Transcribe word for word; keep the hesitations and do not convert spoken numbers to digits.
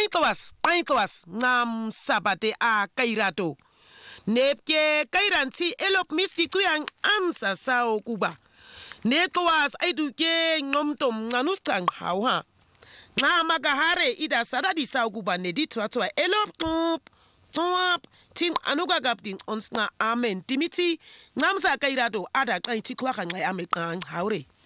Paintwas, paintwas, nam sabate a kairato. Nepke kairanti elop misti kuyang ansa sao kuba. Netwas aiduke ngomtom nanustang hauha. Na magahare ida sadadi sao kuba neditwa twa elop kup. Twap tin anuga gapding onsna amen timiti. Namsa kairato ada kainti klaka ngai amekang haure.